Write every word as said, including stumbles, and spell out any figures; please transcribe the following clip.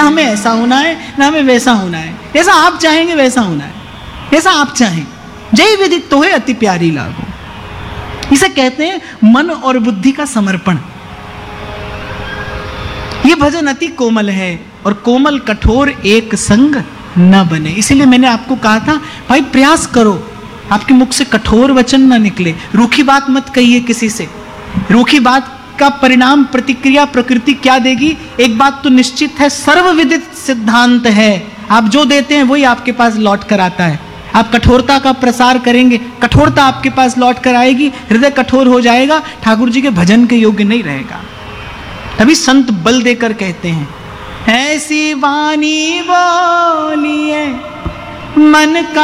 ना हमें ऐसा होना है ना हमें वैसा होना है, जैसा आप चाहेंगे वैसा होना है, जैसा आप चाहें। जय विदित तो है अति प्यारी लागो। इसे कहते हैं मन और बुद्धि का समर्पण। ये भजन अति कोमल है और कोमल कठोर एक संग न बने। इसीलिए मैंने आपको कहा था भाई प्रयास करो, आपके मुख से कठोर वचन ना निकले, रूखी बात मत कहिए किसी से। रूखी बात का परिणाम प्रतिक्रिया प्रकृति क्या देगी, एक बात तो निश्चित है, सर्वविदित सिद्धांत है, आप जो देते हैं वही आपके पास लौट कर आता है। आप कठोरता का प्रसार करेंगे, कठोरता आपके पास लौट कर आएगी, हृदय कठोर हो जाएगा, ठाकुर जी के भजन के योग्य नहीं रहेगा। तभी संत बल देकर कहते हैं ऐसी वाणी बोलिए मन का